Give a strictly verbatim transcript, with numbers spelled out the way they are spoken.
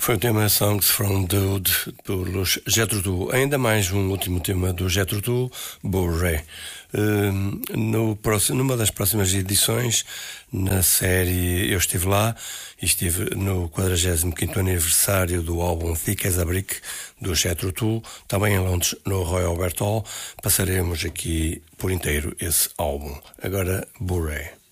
Foi o tema Songs from Dude pelos Jethro Tull. Ainda mais um último tema do Jethro Tull, Bourrée. Uh, no próximo, numa das próximas edições, na série Eu Estive Lá, e estive no quadragésimo quinto aniversário do álbum Thick as a Brick do Jethro Tull, também em Londres, no Royal Albert Hall. Passaremos aqui por inteiro esse álbum. Agora, Bourrée.